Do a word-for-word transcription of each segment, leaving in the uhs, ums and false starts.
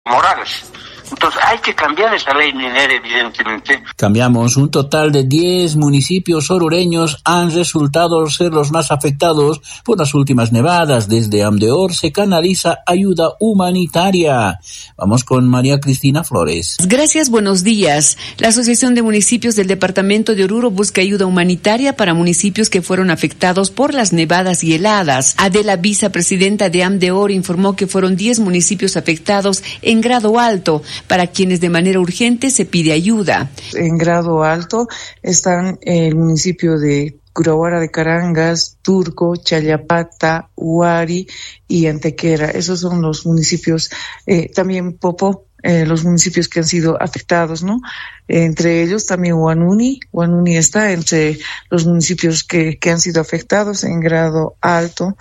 morales. Entonces hay que cambiar esa ley minera, evidentemente. Cambiamos. Un total de diez municipios orureños han resultado ser los más afectados por las últimas nevadas. Desde Amdeor se canaliza ayuda humanitaria. Vamos con María Cristina Flores. Gracias, buenos días. La Asociación de Municipios del Departamento de Oruro busca ayuda humanitaria para municipios que fueron afectados por las nevadas y heladas. Adela, vicepresidenta de Amdeor, informó que fueron diez municipios afectados en grado alto, para quienes de manera urgente se pide ayuda. En grado alto están el municipio de Curahuara de Carangas, Turco, Chayapata, Huari y Antequera. Esos son los municipios, eh, también Popó, eh, los municipios que han sido afectados, ¿no? Entre ellos también Huanuni. Huanuni está entre los municipios que, que han sido afectados en grado alto.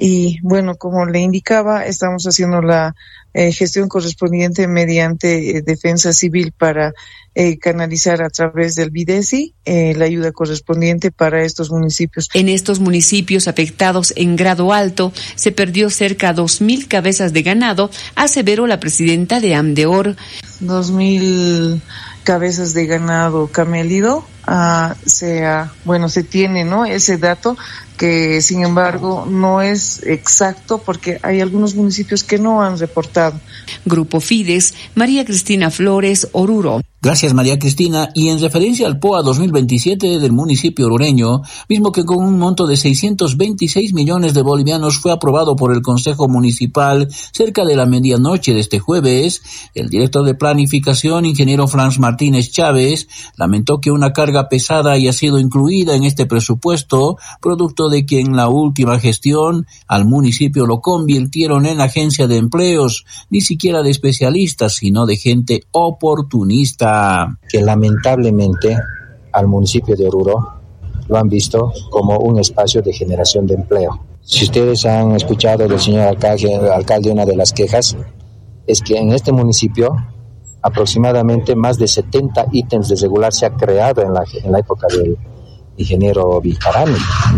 Y bueno, como le indicaba, estamos haciendo la eh, gestión correspondiente mediante eh, Defensa Civil para eh, canalizar a través del Videsi eh, la ayuda correspondiente para estos municipios. En estos municipios afectados en grado alto se perdió cerca de dos mil cabezas de ganado, aseveró la presidenta de Amdeor. Dos mil cabezas de ganado camélido, uh, sea, bueno, se tiene, ¿no? Ese dato, que sin embargo no es exacto porque hay algunos municipios que no han reportado. Grupo Fides, María Cristina Flores, Oruro. Gracias, María Cristina. Y en referencia al P O A dos mil veintisiete del municipio orureño, mismo que con un monto de seiscientos veintiséis millones de bolivianos fue aprobado por el Consejo Municipal cerca de la medianoche de este jueves, el director de Planificación, ingeniero Franz Martínez Chávez, lamentó que una carga pesada haya sido incluida en este presupuesto, producto de que en la última gestión al municipio lo convirtieron en agencia de empleos, ni siquiera de especialistas, sino de gente oportunista. Que lamentablemente al municipio de Oruro lo han visto como un espacio de generación de empleo. Si ustedes han escuchado del señor alcalde, alcalde una de las quejas, es que en este municipio aproximadamente más de setenta ítems de regular se ha creado en la, en la época del ingeniero Vilcarani.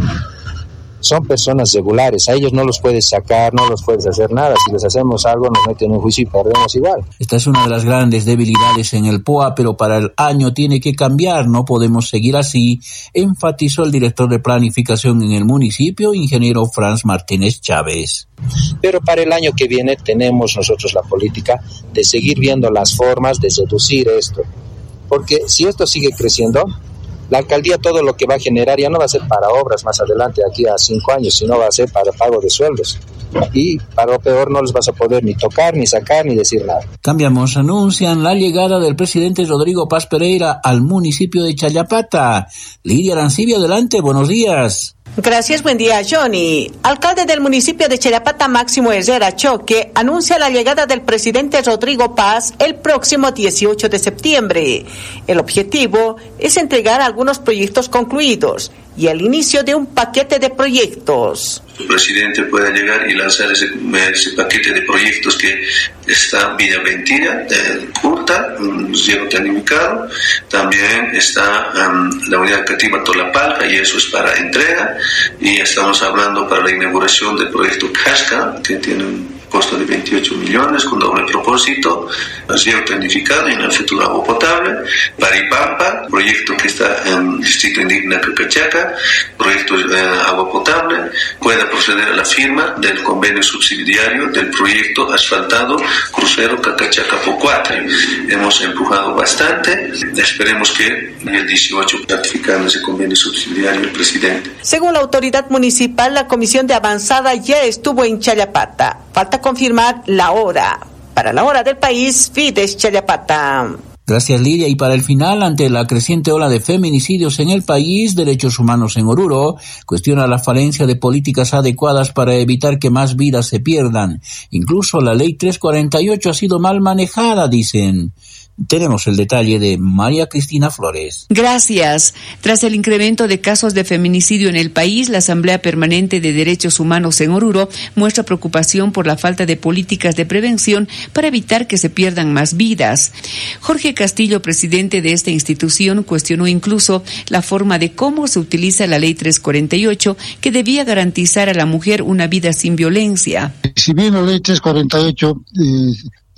Son personas regulares, a ellos no los puedes sacar, no los puedes hacer nada. Si les hacemos algo nos meten en un juicio y perdemos igual. Esta es una de las grandes debilidades en el P O A, pero para el año tiene que cambiar, no podemos seguir así, enfatizó el director de Planificación en el municipio, ingeniero Franz Martínez Chávez. Pero para el año que viene tenemos nosotros la política de seguir viendo las formas de reducir esto, porque si esto sigue creciendo, la alcaldía todo lo que va a generar ya no va a ser para obras más adelante, aquí a cinco años, sino va a ser para pago de sueldos. Y para lo peor no les vas a poder ni tocar, ni sacar, ni decir nada. Cambiamos. Anuncian la llegada del presidente Rodrigo Paz Pereira al municipio de Chayapata. Lidia Arancibia, adelante, buenos días. Gracias, buen día, Johnny. Alcalde del municipio de Chayapata, Máximo Herrera Choque, anuncia la llegada del presidente Rodrigo Paz el próximo dieciocho de septiembre. El objetivo es entregar algunos proyectos concluidos y el inicio de un paquete de proyectos. El presidente pueda llegar y lanzar ese, ese paquete de proyectos que está Villa Ventilla, de Curta, un cielo tecnificado, también está um, la unidad educativa Tolapalca, y eso es para entrega, y estamos hablando para la inauguración del proyecto Casca, que tiene un costo de veintiocho millones con doble propósito, cielo tecnificado y en el futuro agua potable. Paripampa, proyecto que está en el distrito indígena Cacachaca, proyecto de eh, agua potable, pueda proceder a la firma del convenio subsidiario del proyecto asfaltado crucero Cacachaca-Pocuatre. Hemos empujado bastante, esperemos que el dieciocho ratificando ese convenio subsidiario el presidente. Según la autoridad municipal, la comisión de avanzada ya estuvo en Chayapata. Falta confirmar la hora. Para la hora del país, Fides Chayapata. Gracias, Lidia. Y para el final, ante la creciente ola de feminicidios en el país, Derechos Humanos en Oruro cuestiona la falencia de políticas adecuadas para evitar que más vidas se pierdan. Incluso la ley trescientos cuarenta y ocho ha sido mal manejada, dicen. Tenemos el detalle de María Cristina Flores. Gracias. Tras el incremento de casos de feminicidio en el país, la Asamblea Permanente de Derechos Humanos en Oruro muestra preocupación por la falta de políticas de prevención para evitar que se pierdan más vidas. Jorge Castillo, presidente de esta institución, cuestionó incluso la forma de cómo se utiliza la ley trescientos cuarenta y ocho, que debía garantizar a la mujer una vida sin violencia. Si bien la ley trescientos cuarenta y ocho eh,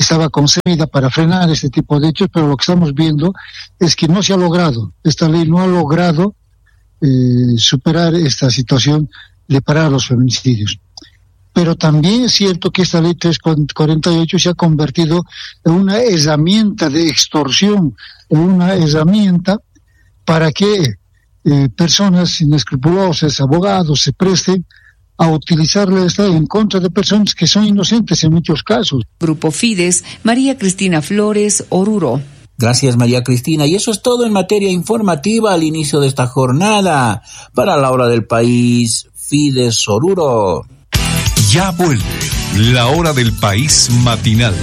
estaba concebida para frenar este tipo de hechos, pero lo que estamos viendo es que no se ha logrado, esta ley no ha logrado eh, superar esta situación de parar los feminicidios. Pero también es cierto que esta ley trescientos cuarenta y ocho se ha convertido en una herramienta de extorsión, en una herramienta para que eh, personas inescrupulosas, abogados, se presten a utilizar el Estado en contra de personas que son inocentes en muchos casos. Grupo Fides, María Cristina Flores, Oruro. Gracias, María Cristina. Y eso es todo en materia informativa al inicio de esta jornada. Para La Hora del País, Fides, Oruro. Ya vuelve La Hora del País matinal.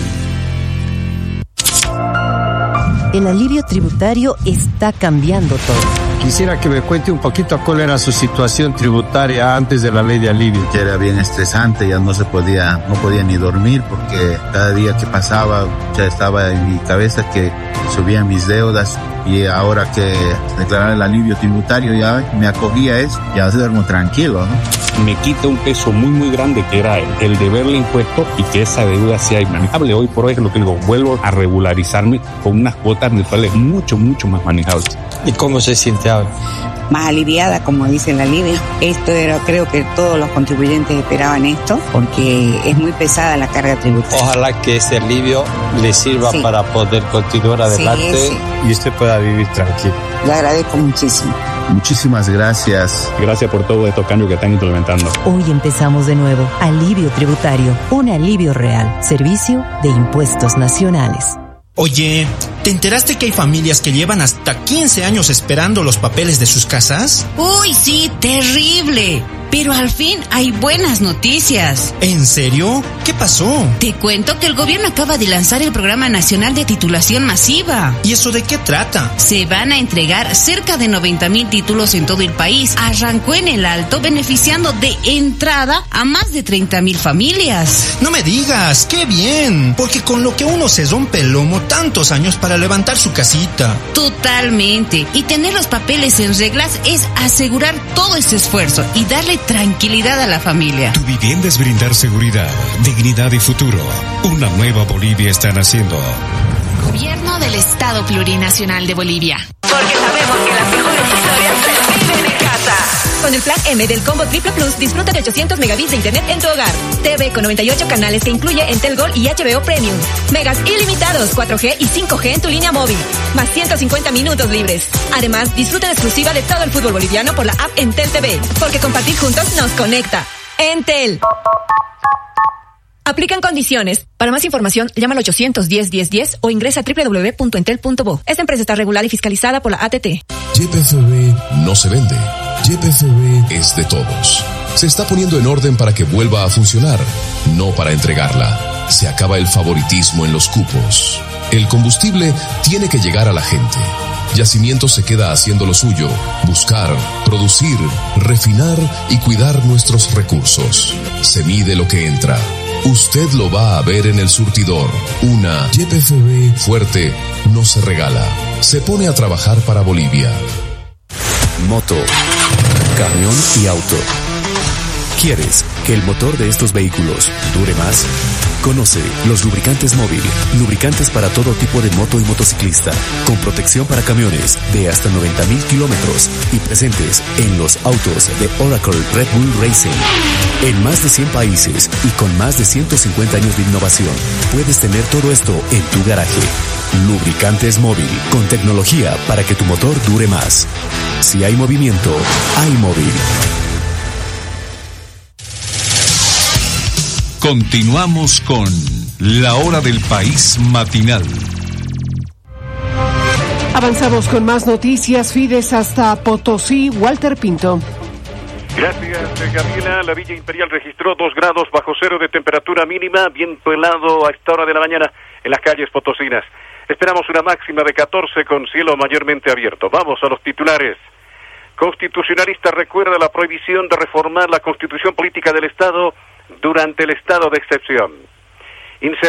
El alivio tributario está cambiando todo. Quisiera que me cuente un poquito cuál era su situación tributaria antes de la ley de alivio. Ya era bien estresante, ya no se podía, no podía ni dormir porque cada día que pasaba ya estaba en mi cabeza que subían mis deudas y ahora que declarar el alivio tributario ya me acogía a eso, ya duermo tranquilo, ¿no? Me quita un peso muy muy grande que era el, el deberle impuesto y que esa deuda sea manejable. Hoy por hoy es lo que digo, vuelvo a regularizarme con unas cuotas mensuales mucho mucho más manejables. ¿Y cómo se siente ahora? Más aliviada, como dice el alivio. Esto era, creo que todos los contribuyentes esperaban esto, porque es muy pesada la carga tributaria. Ojalá que este alivio le sirva sí. para poder continuar adelante sí, sí. y usted pueda vivir tranquilo. Le agradezco muchísimo. Muchísimas gracias. Gracias por todo estos cambios que están implementando. Hoy empezamos de nuevo. Alivio tributario. Un alivio real. Servicio de Impuestos Nacionales. Oye, ¿te enteraste que hay familias que llevan hasta quince años esperando los papeles de sus casas? Uy, sí, terrible. Pero al fin hay buenas noticias. ¿En serio? ¿Qué pasó? Te cuento que el gobierno acaba de lanzar el Programa Nacional de Titulación Masiva. ¿Y eso de qué trata? Se van a entregar cerca de noventa mil títulos en todo el país. Arrancó en el Alto, beneficiando de entrada a más de treinta mil familias. No me digas, ¡qué bien! Porque con lo que uno se rompe el lomo tantos años para levantar su casita. Totalmente. Y tener los papeles en reglas es asegurar todo ese esfuerzo y darle tranquilidad a la familia. Tu vivienda es brindar seguridad, dignidad y futuro. Una nueva Bolivia está naciendo. Gobierno del Estado Plurinacional de Bolivia. Porque sabemos que las mejores historias se viven en casa. Con el plan M del Combo Triple Plus, disfruta de ochocientos megabits de internet en tu hogar. T V con noventa y ocho canales que incluye Entel Gold y H B O Premium. Megas ilimitados, cuatro G y cinco G en tu línea móvil. Más ciento cincuenta minutos libres. Además, disfruta en exclusiva de todo el fútbol boliviano por la app Entel T V. Porque compartir juntos nos conecta. Entel. Aplican condiciones. Para más información, llama al ochocientos diez, diez, diez o ingresa a doble u doble u doble u punto entel punto bo. Esta empresa está regulada y fiscalizada por la A T T. Y P F B no se vende. Y P F B es de todos. Se está poniendo en orden para que vuelva a funcionar, no para entregarla. Se acaba el favoritismo en los cupos. El combustible tiene que llegar a la gente. Yacimiento se queda haciendo lo suyo, buscar, producir, refinar y cuidar nuestros recursos. Se mide lo que entra. Usted lo va a ver en el surtidor. Una Y P F B fuerte no se regala. Se pone a trabajar para Bolivia. Moto, camión y auto. ¿Quieres que el motor de estos vehículos dure más? Conoce los lubricantes móvil, lubricantes para todo tipo de moto y motociclista, con protección para camiones de hasta noventa mil kilómetros y presentes en los autos de Oracle Red Bull Racing. En más de cien países y con más de ciento cincuenta años de innovación, puedes tener todo esto en tu garaje. Lubricantes móvil, con tecnología para que tu motor dure más. Si hay movimiento, hay móvil. Continuamos con La Hora del País matinal. Avanzamos con más noticias. Fides hasta Potosí. Walter Pinto. Gracias, Gabriela. La Villa Imperial registró dos grados bajo cero de temperatura mínima, viento helado a esta hora de la mañana en las calles potosinas. Esperamos una máxima de catorce con cielo mayormente abierto. Vamos a los titulares. Constitucionalista recuerda la prohibición de reformar la Constitución Política del Estado durante el estado de excepción.